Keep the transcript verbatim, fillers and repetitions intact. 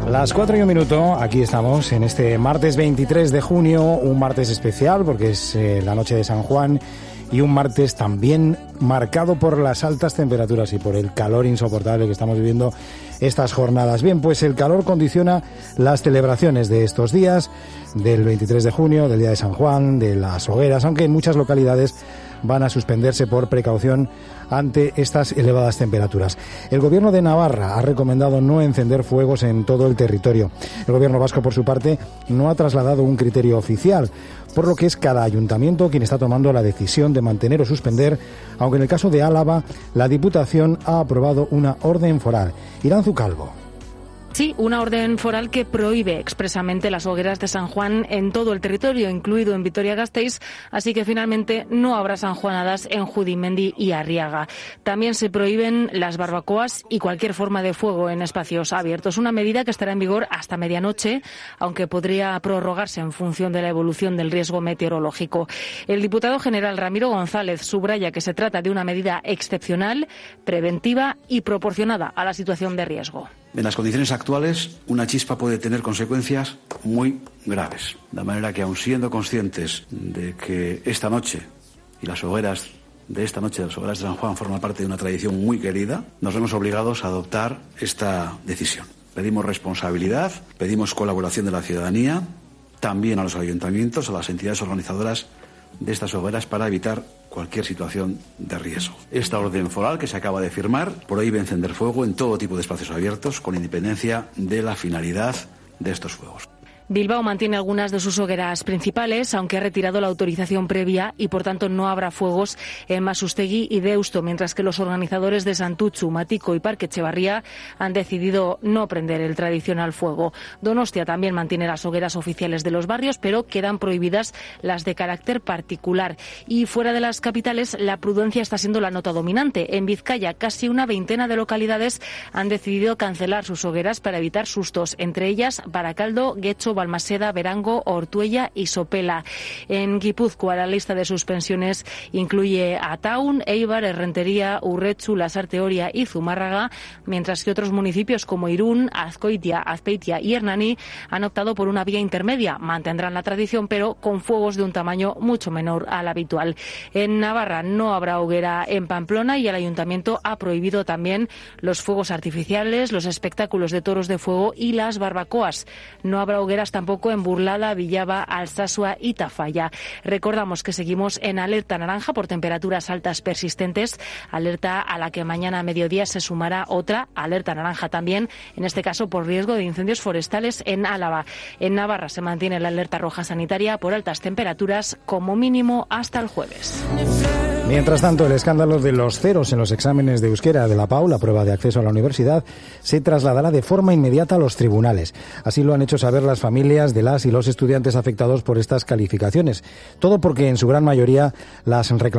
Las cuatro y un minuto, aquí estamos en este martes veintitrés de junio, un martes especial porque es eh, la noche de San Juan y un martes también marcado por las altas temperaturas y por el calor insoportable que estamos viviendo estas jornadas. Bien, pues el calor condiciona las celebraciones de estos días, del veintitrés de junio, del día de San Juan, de las hogueras, aunque en muchas localidades van a suspenderse por precaución ante estas elevadas temperaturas. El Gobierno de Navarra ha recomendado no encender fuegos en todo el territorio. El Gobierno vasco, por su parte, no ha trasladado un criterio oficial, por lo que es cada ayuntamiento quien está tomando la decisión de mantener o suspender, aunque en el caso de Álava, la Diputación ha aprobado una orden foral. Iranzu Calvo. Sí, una orden foral que prohíbe expresamente las hogueras de San Juan en todo el territorio, incluido en Vitoria-Gasteiz, así que finalmente no habrá sanjuanadas en Judimendi y Arriaga. También se prohíben las barbacoas y cualquier forma de fuego en espacios abiertos, una medida que estará en vigor hasta medianoche, aunque podría prorrogarse en función de la evolución del riesgo meteorológico. El diputado general Ramiro González subraya que se trata de una medida excepcional, preventiva y proporcionada a la situación de riesgo. En las condiciones actuales, una chispa puede tener consecuencias muy graves. De manera que, aun siendo conscientes de que esta noche y las hogueras de esta noche, las hogueras de San Juan, forman parte de una tradición muy querida, nos vemos obligados a adoptar esta decisión. Pedimos responsabilidad, pedimos colaboración de la ciudadanía, también a los ayuntamientos, a las entidades organizadoras de estas hogueras para evitar cualquier situación de riesgo. Esta orden foral que se acaba de firmar prohíbe encender fuego en todo tipo de espacios abiertos con independencia de la finalidad de estos fuegos. Bilbao mantiene algunas de sus hogueras principales, aunque ha retirado la autorización previa y, por tanto, no habrá fuegos en Masustegui y Deusto, mientras que los organizadores de Santutxu, Matiko y Parque Etxebarria han decidido no prender el tradicional fuego. Donostia también mantiene las hogueras oficiales de los barrios, pero quedan prohibidas las de carácter particular. Y fuera de las capitales, la prudencia está siendo la nota dominante. En Vizcaya, casi una veintena de localidades han decidido cancelar sus hogueras para evitar sustos, entre ellas Barakaldo, Getxo, Balmaseda, Berango, Ortuella y Sopela. En Guipúzcoa, la lista de suspensiones incluye a Taun, Eibar, Errentería, Urretxu, Lasarte Oria y Zumárraga, mientras que otros municipios como Irún, Azkoitia, Azpeitia y Hernani han optado por una vía intermedia. Mantendrán la tradición, pero con fuegos de un tamaño mucho menor al habitual. En Navarra no habrá hoguera en Pamplona y el ayuntamiento ha prohibido también los fuegos artificiales, los espectáculos de toros de fuego y las barbacoas. No habrá hogueras tampoco en Burlada, Villaba, Alsasua y Tafalla. Recordamos que seguimos en alerta naranja por temperaturas altas persistentes, alerta a la que mañana a mediodía se sumará otra, alerta naranja también, en este caso por riesgo de incendios forestales en Álava. En Navarra se mantiene la alerta roja sanitaria por altas temperaturas como mínimo hasta el jueves. Mientras tanto, el escándalo de los ceros en los exámenes de euskera de la P A U, la prueba de acceso a la universidad, se trasladará de forma inmediata a los tribunales. Así lo han hecho saber las familias de las y los estudiantes afectados por estas calificaciones. Todo porque en su gran mayoría las reclamaciones